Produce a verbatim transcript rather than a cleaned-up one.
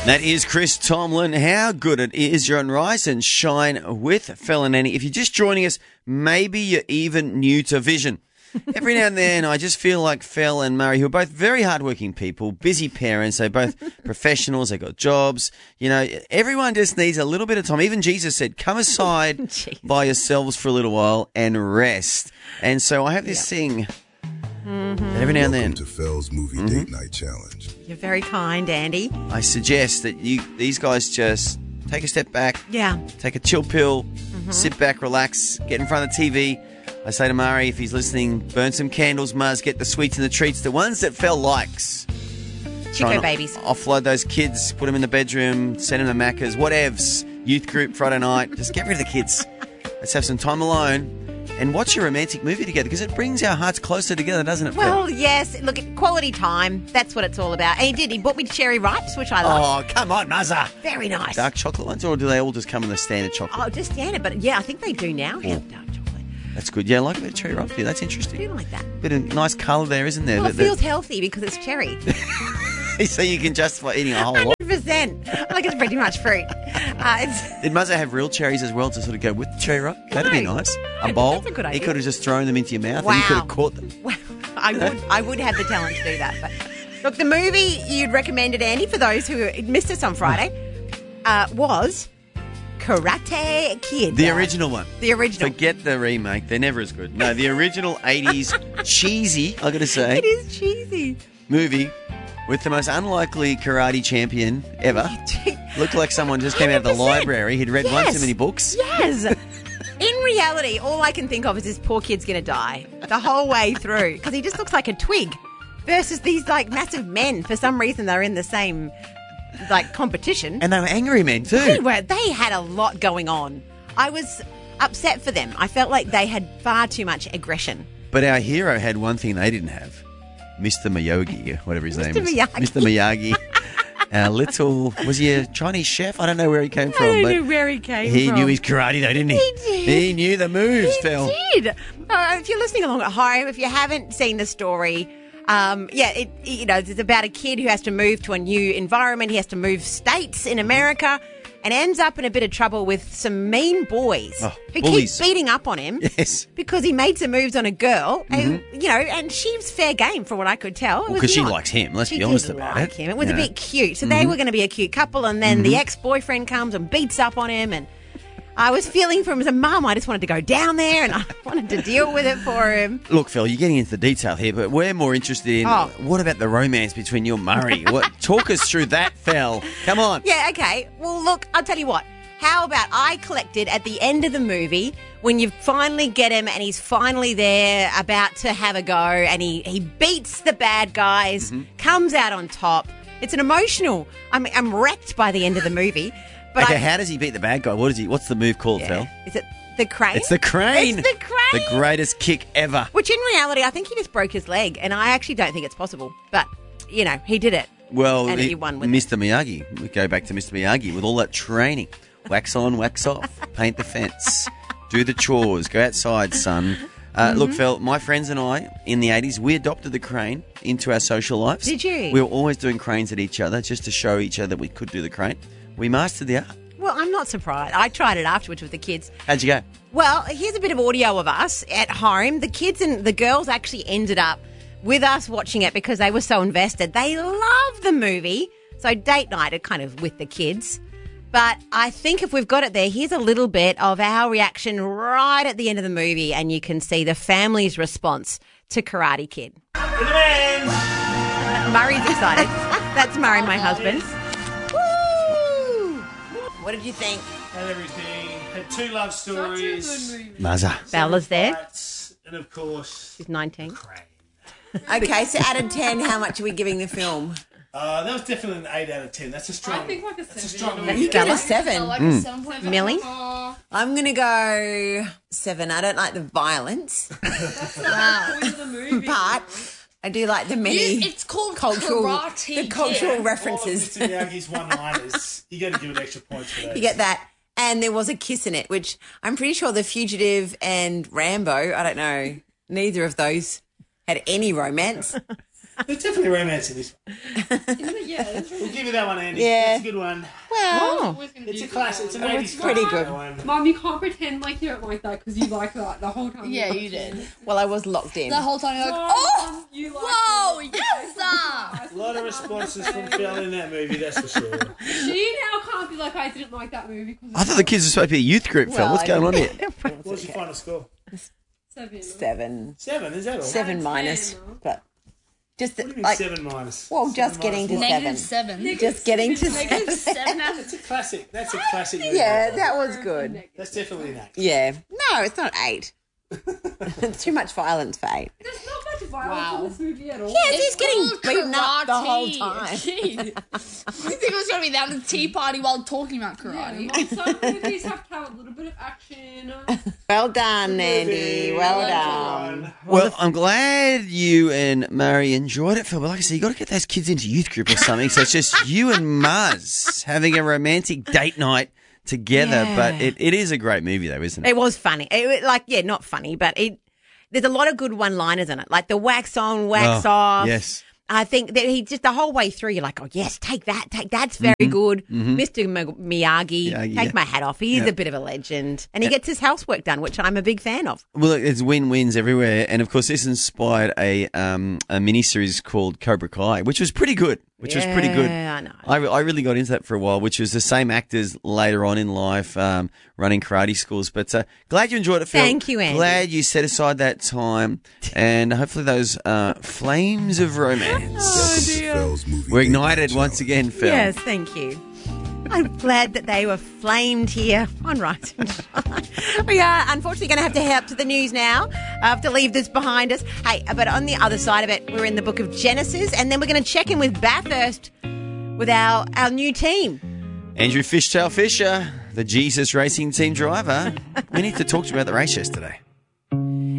That is Chris Tomlin. How good it is. You're on Rise and Shine with Fel and Annie. If you're just joining us, maybe you're even new to Vision. Every now and then, I just feel like Fel and Murray, who are both very hardworking people, busy parents, they're both professionals, they've got jobs. You know, everyone just needs a little bit of time. Even Jesus said, come aside by yourselves for a little while and rest. And so I have this yep. thing mm-hmm. that every now and then. Welcome to Fel's Movie mm-hmm. Date Night Challenge. You're very kind, Andy. I suggest that you these guys just take a step back. Yeah. Take a chill pill, mm-hmm. sit back, relax, get in front of the T V. I say to Murray, if he's listening, burn some candles, Muzz, get the sweets and the treats, the ones that Fel likes. Chico babies. Offload those kids, put them in the bedroom, send them to Macca's, whatevs, youth group Friday night. Just get rid of the kids. Let's have some time alone and watch a romantic movie together because it brings our hearts closer together, doesn't it, Fel? Well, yes. Look, quality time. That's what it's all about. And he did. He bought me cherry ripes, which I like. Oh, come on, Muzza. Very nice. Dark chocolate ones, or do they all just come in the standard chocolate? Oh, just standard. But, yeah, I think they do now have dark chocolate. That's good. Yeah, I like a bit of cherry ripe too. That's interesting. I do like that. Bit of nice colour there, isn't there? Well, the, it feels the... healthy because it's cherry. So you can justify eating a whole lot. one hundred percent. Like it's pretty much fruit. Uh, it's... Did Muzza have real cherries as well to sort of go with the cherry ripe? That'd no. be nice. A bowl. That's a good idea. He could have just thrown them into your mouth wow. and you could have caught them. Well, I would, I would have the talent to do that. But look, the movie you'd recommended, Andy, for those who missed us on Friday, uh, was Karate Kid. The original one. The original. Forget the remake. They're never as good. No, the original eighties cheesy, I got to say. It is cheesy. Movie with the most unlikely karate champion ever. Looked like someone just came out of the library. He'd read yes. one too many books. Yes. In reality, all I can think of is this poor kid's going to die the whole way through because he just looks like a twig versus these like massive men. For some reason, they're in the same like competition. And they were angry men too. They were. They had a lot going on. I was upset for them. I felt like they had far too much aggression. But our hero had one thing they didn't have. Mister Miyagi, whatever his Mister name is. Miyagi. Mister Miyagi. Our little, was he a Chinese chef? I don't know where he came from. I don't but know where he came he from. He knew his karate though, didn't he? He did. He knew the moves, He Fel. did. Uh, if you're listening along at home, if you haven't seen the story, um, yeah, it, you know, it's about a kid who has to move to a new environment. He has to move states in America and ends up in a bit of trouble with some mean boys oh, who bullies. keep beating up on him. Yes. Because he made some moves on a girl, Mm-hmm. and, you know, and she was fair game from what I could tell. Well, because she likes him, let's she be honest did about like it. him. It was Yeah. a bit cute. So Mm-hmm. they were going to be a cute couple, and then Mm-hmm. the ex-boyfriend comes and beats up on him, and I was feeling for him as a mum. I just wanted to go down there and I wanted to deal with it for him. Look, Fel, you're getting into the detail here, but we're more interested in Oh. what about the romance between you and Murray? What, talk us through that, Fel. Come on. Yeah, okay. Well, look, I'll tell you what. How about I collected at the end of the movie when you finally get him and he's finally there about to have a go and he, he beats the bad guys, Mm-hmm. comes out on top. It's an emotional. I'm, I'm wrecked by the end of the movie. But okay, I, how does he beat the bad guy? What is he? What's the move called, yeah. Fel? Is it the crane? It's the crane. It's the crane. The greatest kick ever. Which in reality, I think he just broke his leg, and I actually don't think it's possible. But, you know, he did it. Well, and he, he won with Mister Miyagi. We go back to Mister Miyagi with all that training. Wax on, wax off. Paint the fence. Do the chores. Go outside, son. Uh, Mm-hmm. Look, Fel, my friends and I, in the eighties, we adopted the crane into our social lives. Did you? We were always doing cranes at each other just to show each other that we could do the crane. We mastered the art. Well, I'm not surprised. I tried it afterwards with the kids. How'd you go? Well, here's a bit of audio of us at home. The kids and the girls actually ended up with us watching it because they were so invested. They love the movie. So date night are kind of with the kids. But I think if we've got it there, here's a little bit of our reaction right at the end of the movie, and you can see the family's response to Karate Kid. Murray's excited. That's Murray, my husband. Woo! What did you think? Had everything. Had two love stories. Muzza. Bella's there. Fights, and of course, She's nineteen. crane. Okay, so out of ten, how much are we giving the film? Uh, that was definitely an eight out of ten. That's a strong. I think like a That's a seven. strong. That's You get a Bella? seven. Like a seven point five. Millie? Oh, I'm going to go seven. I don't like the violence wow. the movie. part. I do like the many You- it's called cultural, Karate the cultural Kid. All of references. Mister Miyagi's one-liners. You got to give it extra points for those. You get that. And there was a kiss in it, which I'm pretty sure The Fugitive and Rambo, I don't know, neither of those had any romance. There's definitely romance in this one. Yeah, that's We'll give you that one, Andy. Yeah. That's a good one. Well, It's a classic. It's an Oh, eighties it's pretty classic, good. that one. Mum, you can't pretend like you don't like that because you like that the whole time. Yeah, watched you did. it. well, I was locked in. The whole time you're like, Oh, oh, Mum, you like whoa, it. yes, sir. A lot of responses from Phil in that movie, that's for sure. She now can't be like, I didn't like that movie. Cause I thought the kids were supposed to be a youth group, Phil. Well, What's I going on here? What was your final score? Seven. Seven. Seven, is that all? Seven Ten, minus. no? But just What do you mean like, seven minus? well, Seven just getting minus to what? Negative seven. seven. Just getting to Negative seven. seven out of That's a classic. That's a classic movie. Yeah, that was good. That's definitely an eight. Yeah. No, it's not eight. It's too much violence for eight. There's not much violence Wow. in this movie at all. Yes, he's getting called beaten up the whole karate. time. Gee. I think it was going to be down to the tea party while talking about Yeah, karate. like some movies have to have a little bit of action. Well done, Andy. Well Well done. done. Well, I'm glad you and Murray enjoyed it, Phil. But like I said, you got to get those kids into youth group or something. So it's just you and Muzz having a romantic date night together. Yeah. But it, it is a great movie, though, isn't it? It was funny. It, was like, yeah, not funny, but it. There's a lot of good one-liners in it, like the wax on, wax Oh, off. yes. I think that he just the whole way through, you're like, oh yes, take that, take that's very good, Mister M- Miyagi. Miyagi, take yeah. my hat off. He's Yeah. a bit of a legend, and he gets his housework done, which I'm a big fan of. Well, look, it's win-wins everywhere. And, of course, this inspired a um, a miniseries called Cobra Kai, which was pretty good, which was pretty good. Yeah, I know. I, I really got into that for a while, which was the same actors later on in life um, running karate schools. But uh, glad you enjoyed it, Phil. Thank you, Andy. Glad you set aside that time. And hopefully those uh, flames of romance were ignited once again, Phil. Yes, thank you. I'm glad that they were flamed here on Rise and Shine. We are unfortunately going to have to head up to the news now. I have to leave this behind us. Hey, but on the other side of it, we're in the book of Genesis, and then we're going to check in with Bathurst with our, our new team. Andrew Fishtail Fisher, the Jesus Racing Team driver. We need to talk to you about the race yesterday.